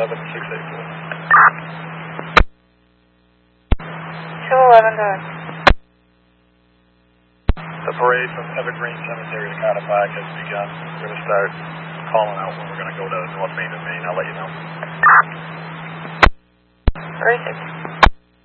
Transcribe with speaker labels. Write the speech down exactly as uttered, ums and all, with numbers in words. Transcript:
Speaker 1: eleven six eight four.
Speaker 2: two eleven direct.
Speaker 1: The parade from Evergreen Cemetery to Carter Park has begun. We're going to start calling out when we're going to go to North Main and Main. I'll let you know.
Speaker 2: Three six.